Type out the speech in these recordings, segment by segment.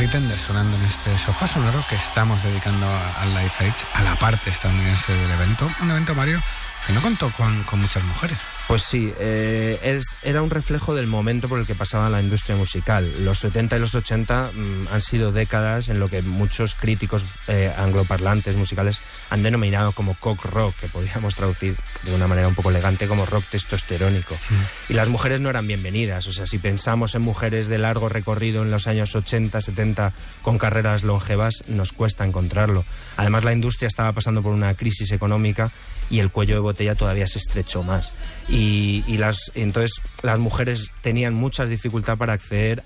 Pretender sonando en este sofá sonoro que estamos dedicando al Live Aid, a la parte estadounidense del evento. Un evento, Mario, que no contó con muchas mujeres. Pues sí, era un reflejo del momento por el que pasaba la industria musical. Los 70 y los 80 han sido décadas en lo que muchos críticos angloparlantes musicales han denominado como cock rock, que podríamos traducir de una manera un poco elegante como rock testosterónico. Y las mujeres no eran bienvenidas. O sea, si pensamos en mujeres de largo recorrido en los años 80, 70 con carreras longevas, nos cuesta encontrarlo. Además, la industria estaba pasando por una crisis económica y el cuello de botella todavía se estrechó más. Entonces las mujeres tenían mucha dificultad para acceder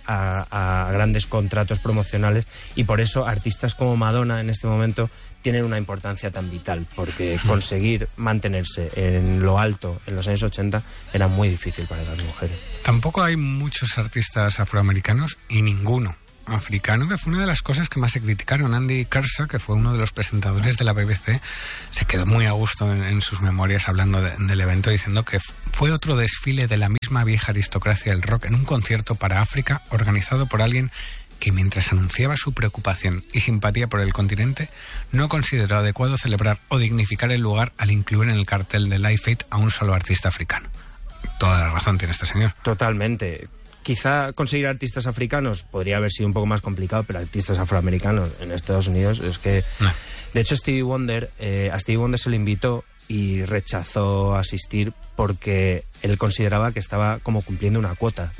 a grandes contratos promocionales, y por eso artistas como Madonna en este momento tienen una importancia tan vital, porque conseguir mantenerse en lo alto en los años 80 era muy difícil para las mujeres. Tampoco hay muchos artistas afroamericanos y ninguno africano, que fue una de las cosas que más se criticaron. Andy Kershaw, que fue uno de los presentadores de la BBC, se quedó muy a gusto en sus memorias hablando del evento, diciendo que fue otro desfile de la misma vieja aristocracia del rock en un concierto para África organizado por alguien que, mientras anunciaba su preocupación y simpatía por el continente, no consideró adecuado celebrar o dignificar el lugar al incluir en el cartel de Live Aid a un solo artista africano. Toda la razón tiene este señor. Totalmente. Quizá conseguir artistas africanos podría haber sido un poco más complicado, pero artistas afroamericanos en Estados Unidos es que... No. De hecho, a Stevie Wonder se le invitó y rechazó asistir porque él consideraba que estaba como cumpliendo una cuota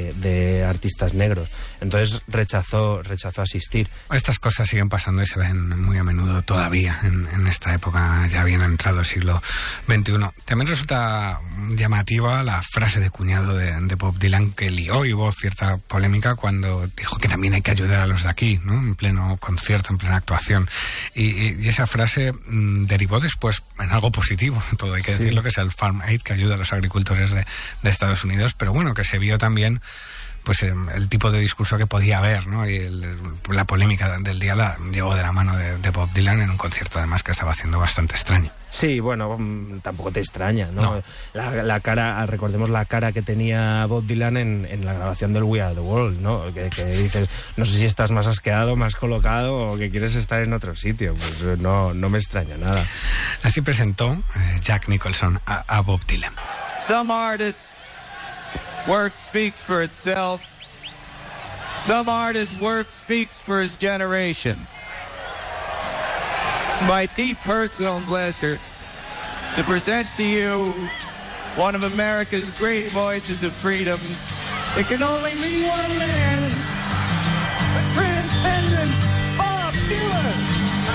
de artistas negros. Entonces rechazó asistir. Estas cosas siguen pasando y se ven muy a menudo todavía en esta época, ya bien entrado el siglo XXI. También resulta llamativa la frase de cuñado de Bob Dylan, que lió y hubo cierta polémica cuando dijo que también hay que ayudar a los de aquí, ¿no? En pleno concierto, en plena actuación. Y esa frase derivó después en algo positivo, todo hay que decirlo, que es el Farm Aid, que ayuda a los agricultores de Estados Unidos, pero bueno, que se vio también pues el tipo de discurso que podía haber, ¿no? Y la polémica del día llegó de la mano de Bob Dylan en un concierto además que estaba haciendo bastante extraño. Sí, bueno, tampoco te extraña, ¿no? No. La cara, recordemos la cara que tenía Bob Dylan en la grabación del We Are the World, ¿no? Que dices, no sé si estás más asqueado, más colocado o que quieres estar en otro sitio. Pues no me extraña nada. Así presentó Jack Nicholson a Bob Dylan. Some artists' work speaks for itself. Some artists' work speaks for his generation. My deep personal pleasure to present to you one of America's great voices of freedom. It can only be one man.